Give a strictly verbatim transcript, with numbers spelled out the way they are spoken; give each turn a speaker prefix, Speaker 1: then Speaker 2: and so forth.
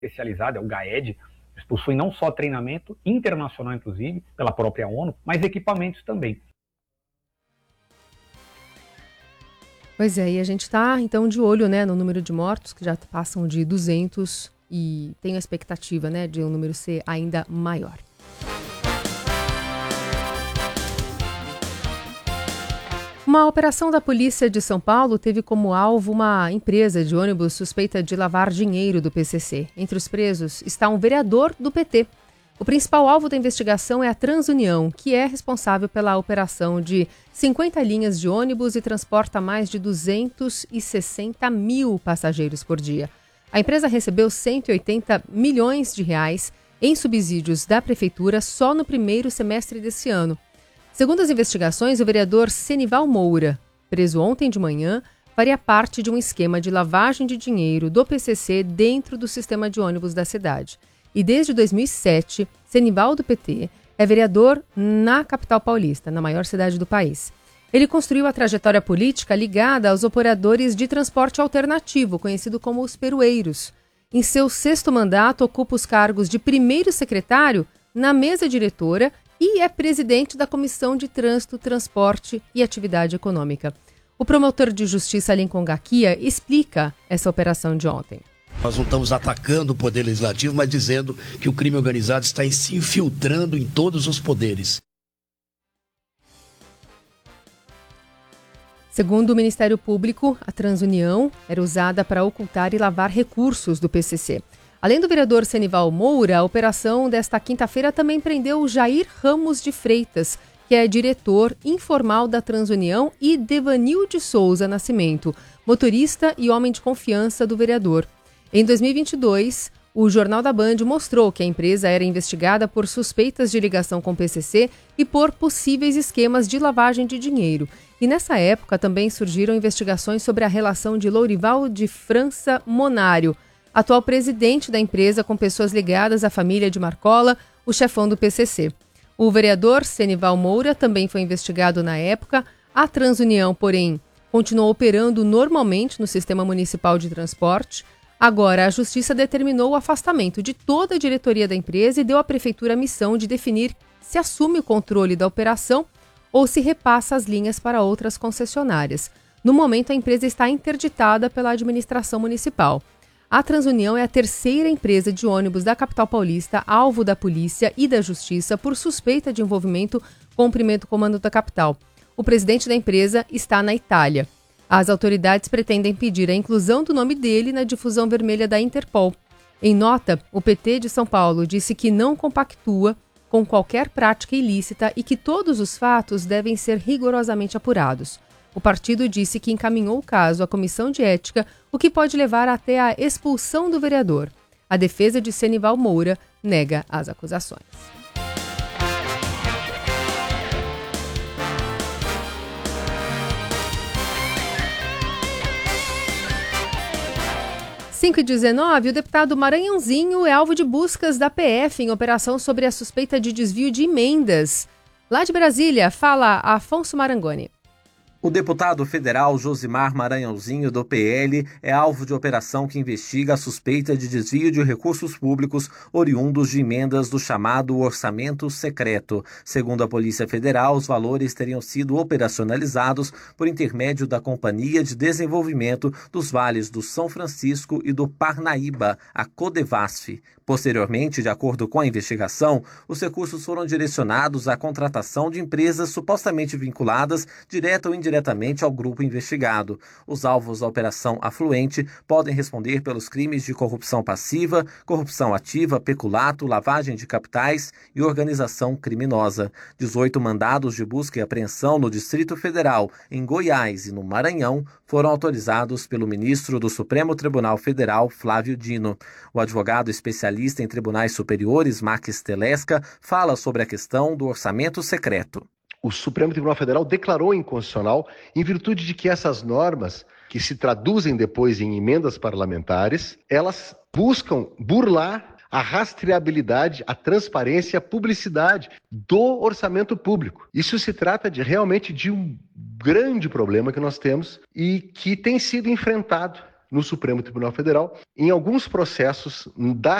Speaker 1: especializada, é o GAED. Eles possuem não só treinamento internacional, inclusive, pela própria ONU, mas equipamentos também.
Speaker 2: Pois é, e a gente está, então, de olho, né, no número de mortos, que já passam de duzentos, e tem a expectativa, né, de um número ser ainda maior. Uma operação da Polícia de São Paulo teve como alvo uma empresa de ônibus suspeita de lavar dinheiro do P C C. Entre os presos está um vereador do P T. O principal alvo da investigação é a Transunião, que é responsável pela operação de cinquenta linhas de ônibus e transporta mais de duzentos e sessenta mil passageiros por dia. A empresa recebeu cento e oitenta milhões de reais em subsídios da prefeitura só no primeiro semestre desse ano. Segundo as investigações, o vereador Senival Moura, preso ontem de manhã, faria parte de um esquema de lavagem de dinheiro do P C C dentro do sistema de ônibus da cidade. E desde dois mil e sete, Senival do P T é vereador na capital paulista, na maior cidade do país. Ele construiu a trajetória política ligada aos operadores de transporte alternativo, conhecido como os perueiros. Em seu sexto mandato, ocupa os cargos de primeiro secretário na mesa diretora e é presidente da Comissão de Trânsito, Transporte e Atividade Econômica. O promotor de justiça Lincoln Gaquia explica essa operação de ontem.
Speaker 3: Nós não estamos atacando o poder legislativo, mas dizendo que o crime organizado está se infiltrando em todos os poderes.
Speaker 2: Segundo o Ministério Público, a Transunião era usada para ocultar e lavar recursos do P C C. Além do vereador Senival Moura, a operação desta quinta-feira também prendeu o Jair Ramos de Freitas, que é diretor informal da Transunião, e Devanil de Souza Nascimento, motorista e homem de confiança do vereador. Em dois mil e vinte e dois, o Jornal da Band mostrou que a empresa era investigada por suspeitas de ligação com o P C C e por possíveis esquemas de lavagem de dinheiro. E nessa época também surgiram investigações sobre a relação de Lourival de França Monário, atual presidente da empresa, com pessoas ligadas à família de Marcola, o chefão do P C C. O vereador Senival Moura também foi investigado na época. A Transunião, porém, continuou operando normalmente no sistema municipal de transporte. Agora, a Justiça determinou o afastamento de toda a diretoria da empresa e deu à Prefeitura a missão de definir se assume o controle da operação ou se repassa as linhas para outras concessionárias. No momento, a empresa está interditada pela administração municipal. A Transunião é a terceira empresa de ônibus da capital paulista, alvo da polícia e da justiça por suspeita de envolvimento com o primeiro comando da capital. O presidente da empresa está na Itália. As autoridades pretendem pedir a inclusão do nome dele na difusão vermelha da Interpol. Em nota, o P T de São Paulo disse que não compactua com qualquer prática ilícita e que todos os fatos devem ser rigorosamente apurados. O partido disse que encaminhou o caso à Comissão de Ética, o que pode levar até a expulsão do vereador. A defesa de Senival Moura nega as acusações. cinco e dezenove, o deputado Maranhãozinho é alvo de buscas da P F em operação sobre a suspeita de desvio de emendas. Lá de Brasília, fala Afonso Marangoni.
Speaker 4: O deputado federal Josimar Maranhãozinho, do P L, é alvo de operação que investiga a suspeita de desvio de recursos públicos oriundos de emendas do chamado orçamento secreto. Segundo a Polícia Federal, os valores teriam sido operacionalizados por intermédio da Companhia de Desenvolvimento dos Vales do São Francisco e do Parnaíba, a Codevasf. Posteriormente, de acordo com a investigação, os recursos foram direcionados à contratação de empresas supostamente vinculadas, direta ou indiretamente, ao grupo investigado. Os alvos da Operação Afluente podem responder pelos crimes de corrupção passiva, corrupção ativa, peculato, lavagem de capitais e organização criminosa. dezoito mandados de busca e apreensão no Distrito Federal, em Goiás e no Maranhão foram autorizados pelo ministro do Supremo Tribunal Federal, Flávio Dino. O advogado especialista em tribunais superiores, Max Telesca, fala sobre a questão do orçamento secreto.
Speaker 5: O Supremo Tribunal Federal declarou inconstitucional em virtude de que essas normas, que se traduzem depois em emendas parlamentares, elas buscam burlar a rastreabilidade, a transparência, a publicidade do orçamento público. Isso se trata de realmente de um grande problema que nós temos e que tem sido enfrentado no Supremo Tribunal Federal em alguns processos da